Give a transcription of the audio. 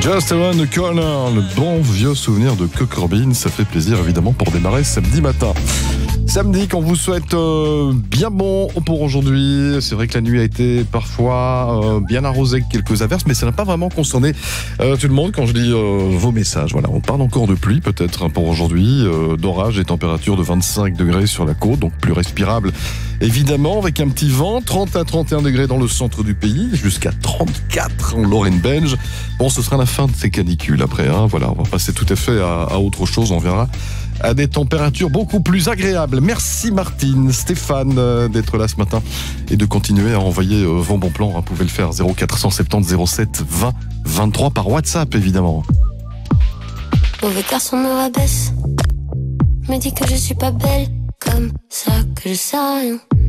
Just Around the Corner, le bon vieux souvenir de Kurt Cobain, ça fait plaisir évidemment pour démarrer samedi matin. Samedi, qu'on vous souhaite bien bon pour aujourd'hui. C'est vrai que la nuit a été parfois bien arrosée avec quelques averses, mais ça n'a pas vraiment concerné tout le monde quand je lis vos messages. Voilà, on parle encore de pluie peut-être pour aujourd'hui, d'orage et température de 25 degrés sur la côte, donc plus respirable. Évidemment, avec un petit vent, 30 à 31 degrés dans le centre du pays, jusqu'à 34 en Lorraine belge. Bon, ce sera la fin de ces canicules après, hein. Voilà, on va passer tout à fait à autre chose, on verra, à des températures beaucoup plus agréables. Merci Martine, Stéphane d'être là ce matin et de continuer à envoyer vos bons plans. Vous pouvez le faire 0470 07 20 23 par WhatsApp évidemment. Mauvais garçon me rabaisse, me dit que je suis pas belle, comme ça que je sais rien.